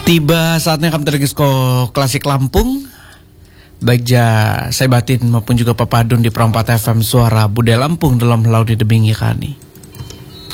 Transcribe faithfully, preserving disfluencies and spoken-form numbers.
Tiba saatnya kami terdisko Klasik Lampung. Baik ja, saya Batin maupun juga Papadun di Perempat F M Suara Budaya Lampung dalam Laut di Debingi Kani.